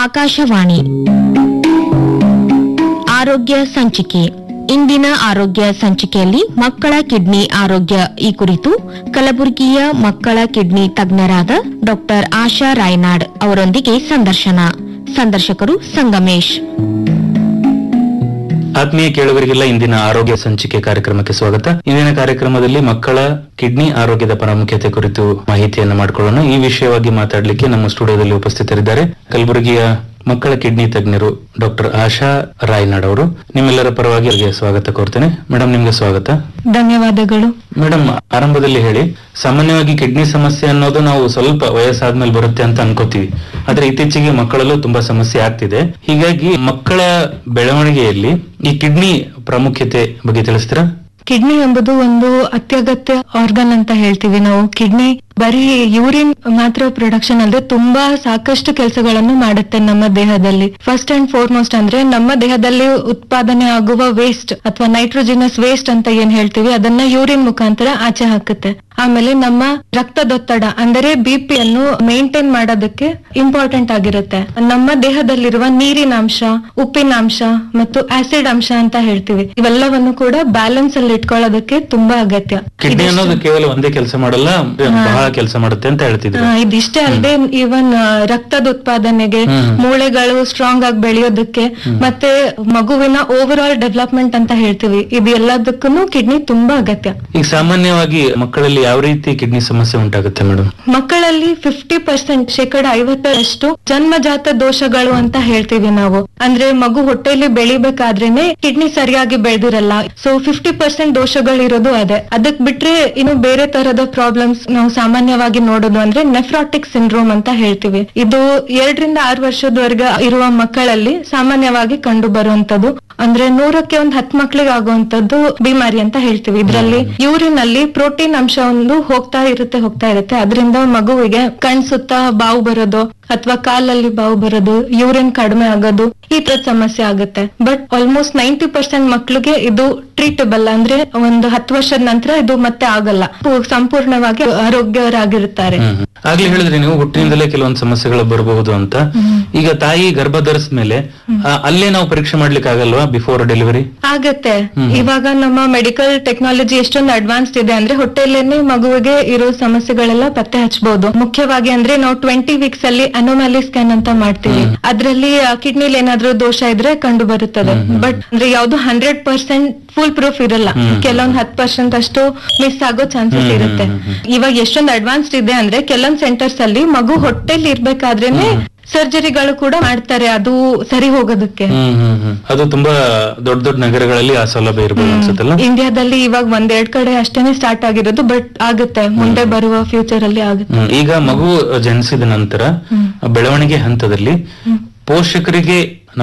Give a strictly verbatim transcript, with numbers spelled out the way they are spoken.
ಆಕಾಶವಾಣಿ ಆರೋಗ್ಯ ಸಂಚಿಕೆ. ಇಂದಿನ ಆರೋಗ್ಯ ಸಂಚಿಕೆಯಲ್ಲಿ ಮಕ್ಕಳ ಕಿಡ್ನಿ ಆರೋಗ್ಯ ಈ ಕುರಿತು ಕಲಬುರಗಿಯ ಮಕ್ಕಳ ಕಿಡ್ನಿ ತಜ್ಞರಾದ ಡಾಕ್ಟರ್ ಆಶಾ ರಾಯ್ನಾಡ್ ಅವರೊಂದಿಗೆ ಸಂದರ್ಶನ. ಸಂದರ್ಶಕರು ಸಂಗಮೇಶ್. ಆತ್ಮೀಯ ಕೇಳುಗರಿಗೆಲ್ಲ ಇಂದಿನ ಆರೋಗ್ಯ ಸಂಚಿಕೆ ಕಾರ್ಯಕ್ರಮಕ್ಕೆ ಸ್ವಾಗತ. ಇಂದಿನ ಕಾರ್ಯಕ್ರಮದಲ್ಲಿ ಮಕ್ಕಳ ಕಿಡ್ನಿ ಆರೋಗ್ಯದ ಪ್ರಾಮುಖ್ಯತೆ ಕುರಿತು ಮಾಹಿತಿಯನ್ನು ಮಾಡಿಕೊಳ್ಳೋಣ. ಈ ವಿಷಯವಾಗಿ ಮಾತಾಡಲಿಕ್ಕೆ ನಮ್ಮ ಸ್ಟುಡಿಯೋದಲ್ಲಿ ಉಪಸ್ಥಿತರಿದ್ದಾರೆ ಕಲಬುರಗಿಯ ಮಕ್ಕಳ ಕಿಡ್ನಿ ತಜ್ಞರು ಡಾಕ್ಟರ್ ಆಶಾ ರಾಯ್ನಾಡ್ ಅವರು. ನಿಮ್ಮೆಲ್ಲರ ಪರವಾಗಿ ಅವರಿಗೆ ಸ್ವಾಗತ ಕೋರ್ತೇನೆ. ಮೇಡಮ್, ನಿಮ್ಗೆ ಸ್ವಾಗತ. ಧನ್ಯವಾದಗಳು. ಮೇಡಮ್, ಆರಂಭದಲ್ಲಿ ಹೇಳಿ, ಸಾಮಾನ್ಯವಾಗಿ ಕಿಡ್ನಿ ಸಮಸ್ಯೆ ಅನ್ನೋದು ನಾವು ಸ್ವಲ್ಪ ವಯಸ್ಸಾದ್ಮೇಲೆ ಬರುತ್ತೆ ಅಂತ ಅನ್ಕೋತೀವಿ, ಆದ್ರೆ ಇತ್ತೀಚೆಗೆ ಮಕ್ಕಳಲ್ಲೂ ತುಂಬಾ ಸಮಸ್ಯೆ ಆಗ್ತಿದೆ. ಹೀಗಾಗಿ ಮಕ್ಕಳ ಬೆಳವಣಿಗೆಯಲ್ಲಿ ಈ ಕಿಡ್ನಿ ಪ್ರಾಮುಖ್ಯತೆ ಬಗ್ಗೆ ತಿಳಿಸ್ತೀರಾ? ಕಿಡ್ನಿ ಎಂಬುದು ಒಂದು ಅತ್ಯಗತ್ಯ ಆರ್ಗನ್ ಅಂತ ಹೇಳ್ತೀವಿ ನಾವು. ಕಿಡ್ನಿ ಬರೀ ಯೂರಿನ್ ಮಾತ್ರ ಪ್ರೊಡಕ್ಷನ್ ಅಲ್ಲದೆ ತುಂಬಾ ಸಾಕಷ್ಟು ಕೆಲಸಗಳನ್ನು ಮಾಡುತ್ತೆ ನಮ್ಮ ದೇಹದಲ್ಲಿ. ಫಸ್ಟ್ ಅಂಡ್ ಫಾರ್ಮೋಸ್ಟ್ ಅಂದ್ರೆ ನಮ್ಮ ದೇಹದಲ್ಲಿ ಉತ್ಪಾದನೆ ಆಗುವ ವೇಸ್ಟ್ ಅಥವಾ ನೈಟ್ರೋಜಿನಸ್ ವೇಸ್ಟ್ ಅಂತ ಏನ್ ಹೇಳ್ತೀವಿ, ಅದನ್ನ ಯೂರಿನ್ ಮುಖಾಂತರ ಆಚೆ ಹಾಕುತ್ತೆ. ಆಮೇಲೆ ನಮ್ಮ ರಕ್ತದೊತ್ತಡ ಅಂದರೆ ಬಿಪಿ ಅನ್ನು ಮೇಂಟೈನ್ ಮಾಡೋದಕ್ಕೆ ಇಂಪಾರ್ಟೆಂಟ್ ಆಗಿರುತ್ತೆ. ನಮ್ಮ ದೇಹದಲ್ಲಿರುವ ನೀರಿನಾಂಶ, ಉಪ್ಪಿನಾಂಶ ಮತ್ತು ಆಸಿಡ್ ಅಂಶ ಅಂತ ಹೇಳ್ತೀವಿ, ಇವೆಲ್ಲವನ್ನು ಕೂಡ ಬ್ಯಾಲೆನ್ಸ್ ಅಲ್ಲಿ ಇಟ್ಕೊಳ್ಳೋದಕ್ಕೆ ತುಂಬಾ ಅಗತ್ಯ. ಕಿಡ್ನಿ ಅನ್ನೋದು ಕೇವಲ ಒಂದೇ ಕೆಲಸ ಮಾಡಲ್ಲ, ಬಹಳ ಕೆಲಸ ಮಾಡುತ್ತೆ ಅಂತ ಹೇಳ್ತಿದ್ರು. ಇದಿಷ್ಟೇ ಅಲ್ಲದೆ ಈವನ್ ರಕ್ತದ ಉತ್ಪಾದನೆಗೆ, ಮೂಳೆಗಳು ಸ್ಟ್ರಾಂಗ್ ಆಗಿ ಬೆಳೆಯೋದಕ್ಕೆ, ಮತ್ತೆ ಮಗುವಿನ ಓವರ್ ಆಲ್ ಡೆವಲಪ್ಮೆಂಟ್ ಅಂತ ಹೇಳ್ತೀವಿ, ಇದು ಎಲ್ಲದಕ್ಕೂ ಕಿಡ್ನಿ ತುಂಬಾ ಅಗತ್ಯ. ಈಗ ಸಾಮಾನ್ಯವಾಗಿ ಮಕ್ಕಳಲ್ಲಿ ಯಾವ ರೀತಿ ಕಿಡ್ನಿ ಸಮಸ್ಯೆ ಉಂಟಾಗುತ್ತೆ ಮೇಡಮ್? ಮಕ್ಕಳಲ್ಲಿ ಫಿಫ್ಟಿ ಪರ್ಸೆಂಟ್ ಶೇಕಡ ಐವತ್ತರಷ್ಟು ಜನ್ಮಜಾತ ದೋಷಗಳು ಅಂತ ಹೇಳ್ತೀವಿ ನಾವು. ಅಂದ್ರೆ ಮಗು ಹೊಟ್ಟೆಯಲ್ಲಿ ಬೆಳಿಬೇಕಾದ್ರೇನೆ ಕಿಡ್ನಿ ಸರಿಯಾಗಿ ಬೆಳೆದಿರಲ್ಲ. ಸೊ ಫಿಫ್ಟಿ ಪರ್ಸೆಂಟ್ ದೋಷಗಳು ಇರೋದು ಅದೇ. ಅದಕ್ ಬಿಟ್ರೆ ಇನ್ನು ಬೇರೆ ತರದ ಪ್ರಾಬ್ಲಮ್ಸ್ ನಾವು ಸಾಮಾನ್ಯವಾಗಿ ನೋಡೋದು ಅಂದ್ರೆ ನೆಫ್ರಾಟಿಕ್ ಸಿಂಡ್ರೋಮ್ ಅಂತ ಹೇಳ್ತೀವಿ. ಇದು ಎರಡರಿಂದ ಆರು ವರ್ಷದವರೆಗೆ ಇರುವ ಮಕ್ಕಳಲ್ಲಿ ಸಾಮಾನ್ಯವಾಗಿ ಕಂಡು ಬರುವಂತದ್ದು. ಅಂದ್ರೆ ನೂರಕ್ಕೆ ಒಂದ್ ಹತ್ತು ಮಕ್ಳಿಗೆ ಆಗುವಂತದ್ದು ಬಿಮಾರಿ ಅಂತ ಹೇಳ್ತೀವಿ. ಇದರಲ್ಲಿ ಯೂರಿನ್ ಅಲ್ಲಿ ಪ್ರೋಟೀನ್ ಅಂಶ ಒಂದು ಹೋಗ್ತಾ ಇರುತ್ತೆ ಹೋಗ್ತಾ ಇರುತ್ತೆ ಅದರಿಂದ ಮಗುವಿಗೆ ಕಣ್ ಸುತ್ತ ಬಾವು ಬರೋದು ಅಥವಾ ಕಾಲಲ್ಲಿ ಬಾವು ಬರೋದು, ಯೂರಿನ್ ಕಡಿಮೆ ಆಗೋದು, ಈ ತರದ ಸಮಸ್ಯೆ ಆಗುತ್ತೆ. ಬಟ್ ಆಲ್ಮೋಸ್ಟ್ ನೈಂಟಿ ಪರ್ಸೆಂಟ್ ಮಕ್ಳಿಗೆ ಇದು ಟ್ರೀಟಬಲ್. ಅಂದ್ರೆ ಒಂದು ಹತ್ತು ವರ್ಷದ ನಂತರ ಇದು ಮತ್ತೆ ಆಗಲ್ಲ, ಸಂಪೂರ್ಣವಾಗಿ ಆರೋಗ್ಯರಾಗಿರುತ್ತಾರೆ. ಆಗ್ಲೇ ಹೇಳಿದ್ರಿ ನೀವು ಹುಟ್ಟಿನಿಂದಲೇ ಕೆಲವೊಂದು ಸಮಸ್ಯೆಗಳು ಬರಬಹುದು ಅಂತ. ಈಗ ತಾಯಿ ಗರ್ಭ ಧರಿಸಿದ್ಮೇಲೆ ಅಲ್ಲೇ ನಾವು ಪರೀಕ್ಷೆ ಮಾಡ್ಲಿಕ್ಕೆ ಆಗಲ್ವಾ ಬಿಫೋರ್ ಡೆಲಿವರಿ? ಆಗತ್ತೆ. ಇವಾಗ ನಮ್ಮ ಮೆಡಿಕಲ್ ಟೆಕ್ನಾಲಜಿ ಎಷ್ಟೊಂದು ಅಡ್ವಾನ್ಸ್ಡ್ ಇದೆ ಅಂದ್ರೆ ಹೊಟ್ಟೆಲ್ಲೇನೆ ಮಗುವಿಗೆ ಇರೋ ಸಮಸ್ಯೆಗಳೆಲ್ಲ ಪತ್ತೆ ಹಚ್ಚಬಹುದು. ಮುಖ್ಯವಾಗಿ ಅಂದ್ರೆ ನಾವು ಟ್ವೆಂಟಿ ವೀಕ್ಸ್ ಅಲ್ಲಿ ಅನೋಮ್ಯಾಲಿ ಸ್ಕ್ಯಾನ್ ಅಂತ ಮಾಡ್ತೀವಿ. ಅದ್ರಲ್ಲಿ ಕಿಡ್ನಿಲಿ ಏನಾದ್ರೂ ದೋಷ ಇದ್ರೆ ಕಂಡು ಬರುತ್ತದೆ. ಬಟ್ ಅಂದ್ರೆ ಯಾವ್ದು ಹಂಡ್ರೆಡ್ ಪರ್ಸೆಂಟ್ ಫುಲ್ ಪ್ರೂಫ್ ಇರಲ್ಲ. ಕೆಲವೊಂದ್ ಹತ್ತು ಪರ್ಸೆಂಟ್ ಅಷ್ಟು ಮಿಸ್ ಆಗೋ ಚಾನ್ಸಸ್ ಇರುತ್ತೆ. ಇವಾಗ ಎಷ್ಟೊಂದು ಅಡ್ವಾನ್ಸ್ಡ್ ಇದೆ ಅಂದ್ರೆ ಕೆಲವೊಂದ್ ಸೆಂಟರ್ಸ್ ಅಲ್ಲಿ ಮಗು ಹೊಟ್ಟೆಲಿ ಇರ್ಬೇಕಾದ್ರೇನೆ ಸರ್ಜರಿಗಳು ಕೂಡ ಮಾಡ್ತಾರೆ ಅದು ಸರಿ ಹೋಗೋದಕ್ಕೆ. ಅದು ತುಂಬಾ ದೊಡ್ಡ ದೊಡ್ಡ ನಗರಗಳಲ್ಲಿ ಆ ಸೌಲಭ್ಯ ಇರಬಹುದು ಅನ್ಸುತ್ತಲ್ಲ. ಇಂಡಿಯಾದಲ್ಲಿ ಇವಾಗ ಒಂದೆರಡ್ ಕಡೆ ಅಷ್ಟೇನೆ ಸ್ಟಾರ್ಟ್ ಆಗಿರೋದು, ಬಟ್ ಆಗುತ್ತೆ ಮುಂದೆ ಬರುವ ಫ್ಯೂಚರ್ ಅಲ್ಲಿ ಆಗುತ್ತೆ. ಈಗ ಮಗು ಜನಿಸಿದ ನಂತರ ಬೆಳವಣಿಗೆ ಹಂತದಲ್ಲಿ ಪೋಷಕರಿಗೆ